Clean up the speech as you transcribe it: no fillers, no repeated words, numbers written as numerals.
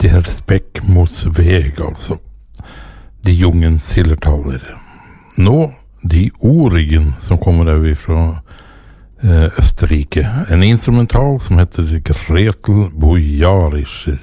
Der Speck mot veg, altså. De jungen sillertaler. Nå, de Origen, som kommer av fra Østerrike. En instrumental som heter Gretel Bojarischer.